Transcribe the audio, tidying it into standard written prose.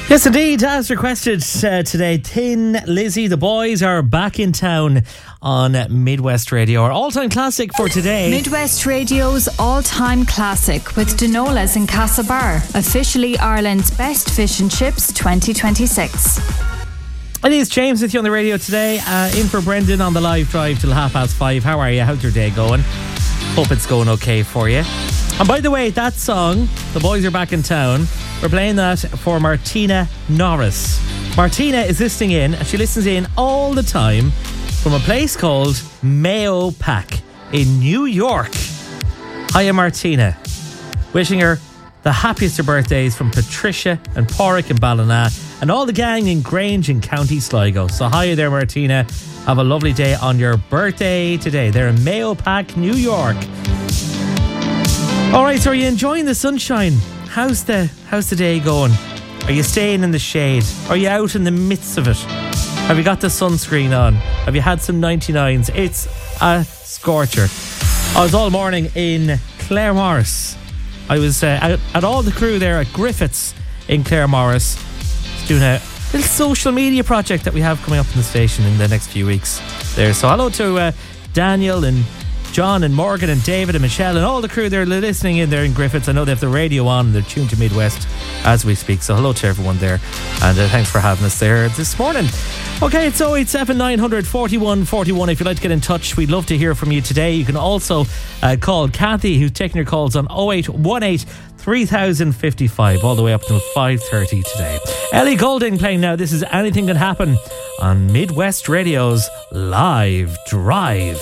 Yes, indeed, as requested today, Thin Lizzy, the boys are back in town on Midwest Radio. Our all-time classic for today. Midwest Radio's all-time classic with Denola's in Castlebar, officially Ireland's best fish and chips 2026. It is James with you on the radio today, in for Brendan on the live drive till 5:30. How are you? How's your day going? Hope it's going okay for you. And by the way, that song, The Boys Are Back in Town, we're playing that for Martina Norris. Martina is listening in, and she listens in all the time from a place called Mayo Pack in New York. Hiya, Martina. Wishing her the happiest of birthdays from Patricia and Porrick in Ballina and all the gang in Grange in County Sligo. So hiya there, Martina. Have a lovely day on your birthday today. They're in Mayo Pack, New York. All right, so are you enjoying the sunshine? How's the day going? Are you staying in the shade? Are you out in the midst of it? Have you got the sunscreen on? Have you had some 99s? It's a scorcher. I was all morning in Claremorris. I was out at all the crew there at Griffiths in Claremorris, doing a little social media project that we have coming up in the station in the next few weeks there. So hello to Daniel and John and Morgan and David and Michelle and all the crew there listening in there in Griffiths. I know they have the radio on and they're tuned to Midwest as we speak. So hello to everyone there, and thanks for having us there this morning. Okay, it's 087 900 41 41. If you'd like to get in touch, we'd love to hear from you today. You can also call Kathy, who's taking your calls on 0818 3055 all the way up till 5:30 today. Ellie Goulding playing now. This is Anything Can Happen on Midwest Radio's Live Drive.